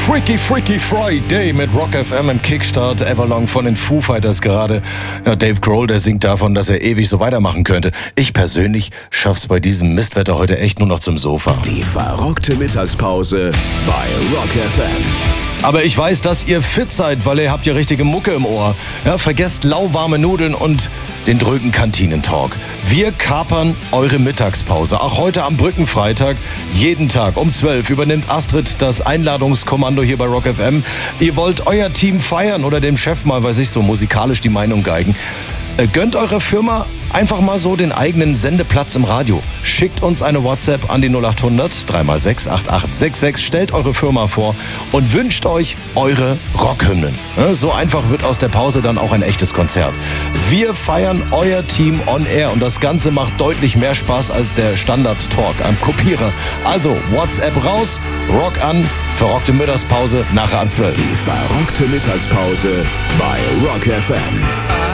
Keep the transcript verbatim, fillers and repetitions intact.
Freaky Freaky Friday mit Rock F M im Kickstart Everlong von den Foo Fighters gerade. Ja, Dave Grohl, der singt davon, dass er ewig so weitermachen könnte. Ich persönlich schaff's bei diesem Mistwetter heute echt nur noch zum Sofa. Die verrockte Mittagspause bei Rock F M. Aber ich weiß, dass ihr fit seid, weil ihr habt ja richtige Mucke im Ohr. Ja, vergesst lauwarme Nudeln und den drögen Kantinentalk. Wir kapern eure Mittagspause. Auch heute am Brückenfreitag, jeden Tag um zwölf übernimmt Astrid das Einladungskommando hier bei Rock F M. Ihr wollt euer Team feiern oder dem Chef mal, weiß ich, so musikalisch die Meinung geigen. Gönnt eurer Firma einfach mal so den eigenen Sendeplatz im Radio. Schickt uns eine WhatsApp an die null acht hundert drei mal sechs acht acht sechs sechs, stellt eure Firma vor und wünscht euch eure Rockhymnen. So einfach wird aus der Pause dann auch ein echtes Konzert. Wir feiern euer Team on air und das Ganze macht deutlich mehr Spaß als der Standard-Talk am Kopierer. Also WhatsApp raus, Rock an, verrockte Mittagspause nachher um zwölf. Die verrockte Mittagspause bei Rock F M.